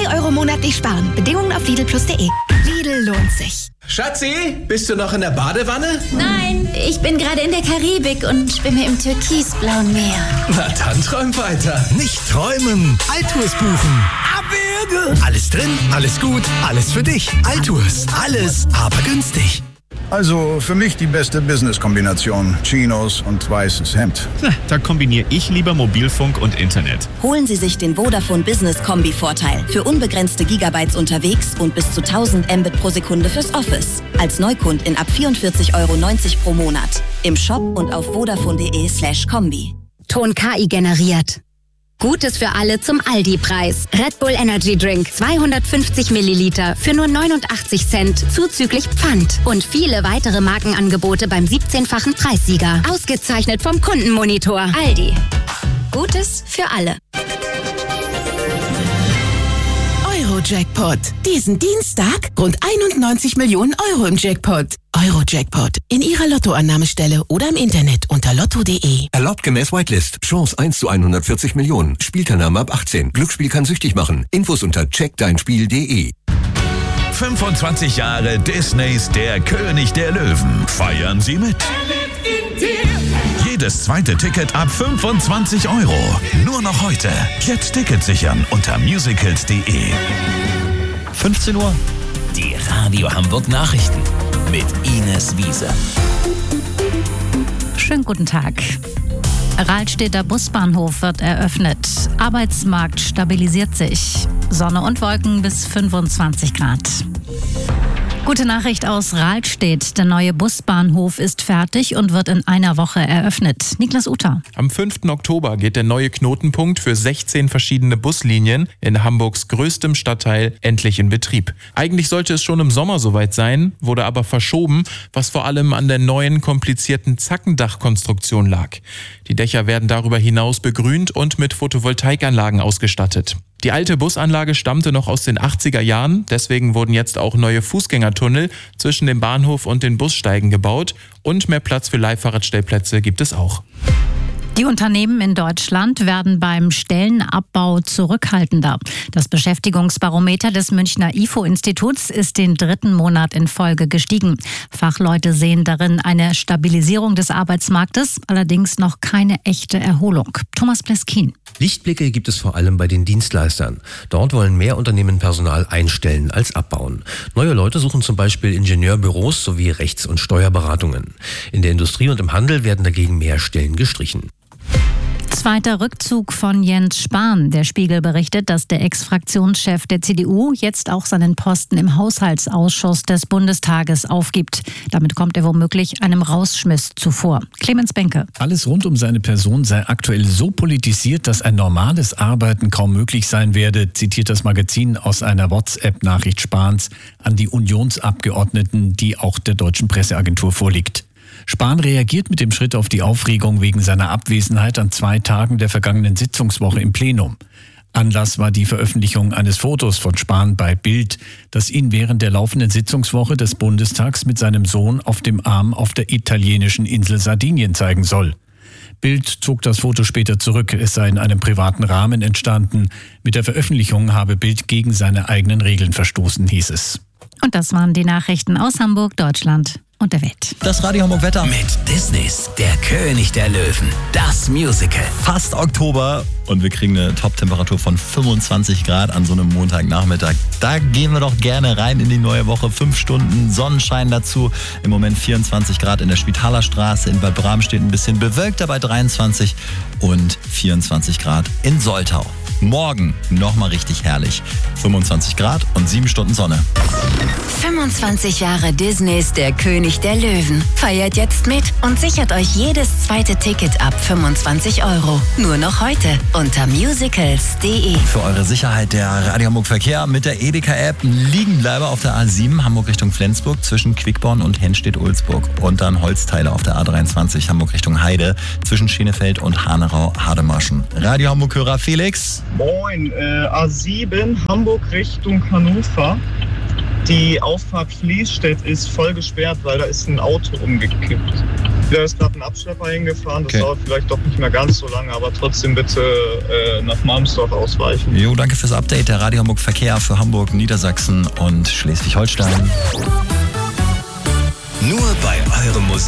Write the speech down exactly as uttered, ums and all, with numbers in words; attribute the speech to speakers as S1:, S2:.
S1: drei Euro monatlich sparen. Bedingungen auf Lidl Plus punkt de. Lidl lohnt sich.
S2: Schatzi, bist du noch in der Badewanne?
S3: Nein, ich bin gerade in der Karibik und schwimme im türkisblauen Meer.
S2: Na dann träum weiter.
S4: Nicht träumen, Altours buchen. Abwürge. Alles drin, alles gut, alles für dich. Altours, alles, aber günstig.
S5: Also für mich die beste Business-Kombination. Chinos und weißes Hemd.
S6: Na, da kombiniere ich lieber Mobilfunk und Internet.
S7: Holen Sie sich den Vodafone Business Kombi-Vorteil. Für unbegrenzte Gigabytes unterwegs und bis zu tausend Mbit pro Sekunde fürs Office. Als Neukundin ab vierundvierzig Euro neunzig pro Monat. Im Shop und auf vodafone.de slash Kombi.
S8: Ton K I generiert. Gutes für alle zum Aldi-Preis. Red Bull Energy Drink zweihundertfünfzig Milliliter für nur neunundachtzig Cent zuzüglich Pfand. Und viele weitere Markenangebote beim siebzehnfachen Preissieger. Ausgezeichnet vom Kundenmonitor. Aldi. Gutes für alle.
S9: Euro-Jackpot. Diesen Dienstag rund einundneunzig Millionen Euro im Jackpot. Euro-Jackpot. In Ihrer Lottoannahmestelle oder im Internet unter lotto punkt de.
S10: Erlaubt gemäß Whitelist. Chance eins zu hundertvierzig Millionen. Spielteilnahme ab achtzehn. Glücksspiel kann süchtig machen. Infos unter check dein spiel punkt de.
S11: fünfundzwanzig Jahre Disneys Der König der Löwen. Feiern Sie mit. Jedes zweite Ticket ab fünfundzwanzig Euro. Nur noch heute. Jetzt Tickets sichern unter musicals punkt de.
S12: fünfzehn Uhr. Die Radio Hamburg Nachrichten mit Ines Wiese.
S13: Schönen guten Tag. Rahlstedter Busbahnhof wird eröffnet. Arbeitsmarkt stabilisiert sich. Sonne und Wolken bis fünfundzwanzig Grad. Gute Nachricht aus Rahlstedt. Der neue Busbahnhof ist fertig und wird in einer Woche eröffnet. Niklas Uter.
S14: Am fünften Oktober geht der neue Knotenpunkt für sechzehn verschiedene Buslinien in Hamburgs größtem Stadtteil endlich in Betrieb. Eigentlich sollte es schon im Sommer soweit sein, wurde aber verschoben, was vor allem an der neuen, komplizierten Zackendachkonstruktion lag. Die Dächer werden darüber hinaus begrünt und mit Photovoltaikanlagen ausgestattet. Die alte Busanlage stammte noch aus den achtziger Jahren, deswegen wurden jetzt auch neue Fußgängertunnel zwischen dem Bahnhof und den Bussteigen gebaut und mehr Platz für Leihfahrradstellplätze gibt es auch.
S13: Die Unternehmen in Deutschland werden beim Stellenabbau zurückhaltender. Das Beschäftigungsbarometer des Münchner I F O-Instituts ist den dritten Monat in Folge gestiegen. Fachleute sehen darin eine Stabilisierung des Arbeitsmarktes, allerdings noch keine echte Erholung. Thomas Pleskin.
S15: Lichtblicke gibt es vor allem bei den Dienstleistern. Dort wollen mehr Unternehmen Personal einstellen als abbauen. Neue Leute suchen zum Beispiel Ingenieurbüros sowie Rechts- und Steuerberatungen. In der Industrie und im Handel werden dagegen mehr Stellen gestrichen.
S13: Zweiter Rückzug von Jens Spahn. Der Spiegel berichtet, dass der Ex-Fraktionschef der C D U jetzt auch seinen Posten im Haushaltsausschuss des Bundestages aufgibt. Damit kommt er womöglich einem Rausschmiss zuvor. Clemens Benke.
S16: Alles rund um seine Person sei aktuell so politisiert, dass ein normales Arbeiten kaum möglich sein werde, zitiert das Magazin aus einer WhatsApp-Nachricht Spahns an die Unionsabgeordneten, die auch der deutschen Presseagentur vorliegt. Spahn reagiert mit dem Schritt auf die Aufregung wegen seiner Abwesenheit an zwei Tagen der vergangenen Sitzungswoche im Plenum. Anlass war die Veröffentlichung eines Fotos von Spahn bei Bild, das ihn während der laufenden Sitzungswoche des Bundestags mit seinem Sohn auf dem Arm auf der italienischen Insel Sardinien zeigen soll. Bild zog das Foto später zurück, es sei in einem privaten Rahmen entstanden. Mit der Veröffentlichung habe Bild gegen seine eigenen Regeln verstoßen, hieß es.
S13: Und das waren die Nachrichten aus Hamburg, Deutschland und der Welt.
S12: Das Radio Hamburg Wetter mit Disneys Der König der Löwen. Das Musical.
S17: Fast Oktober und wir kriegen eine Top-Temperatur von fünfundzwanzig Grad an so einem Montagnachmittag. Da gehen wir doch gerne rein in die neue Woche. Fünf Stunden Sonnenschein dazu. Im Moment vierundzwanzig Grad in der Spitaler Straße. In Bad Bramstedt ein bisschen bewölkter bei dreiundzwanzig und vierundzwanzig Grad in Soltau. Morgen nochmal richtig herrlich. fünfundzwanzig Grad und sieben Stunden Sonne.
S3: fünfundzwanzig Jahre Disneys Der König der Löwen. Feiert jetzt mit und sichert euch jedes zweite Ticket ab fünfundzwanzig Euro. Nur noch heute unter musicals punkt de.
S17: Für eure Sicherheit der Radio Hamburg Verkehr mit der Edeka-App Liegenbleiber auf der A sieben Hamburg Richtung Flensburg zwischen Quickborn und Henstedt-Ulzburg. Und dann Holzteile auf der A dreiundzwanzig Hamburg Richtung Heide zwischen Schenefeld und Hanau-Hademarschen. Radio Hamburg-Hörer Felix.
S18: Moin, äh, A sieben Hamburg Richtung Hannover. Die Auffahrt Fließstedt ist voll gesperrt, weil da ist ein Auto umgekippt. Da ist gerade ein Abschlepper hingefahren, das
S17: Okay.
S18: dauert vielleicht doch nicht mehr ganz so lange, aber trotzdem bitte äh, nach Malmsdorf ausweichen.
S17: Jo, danke fürs Update. Der Radio Hamburg Verkehr für Hamburg, Niedersachsen und Schleswig-Holstein.
S12: Nur bei eurem Musik.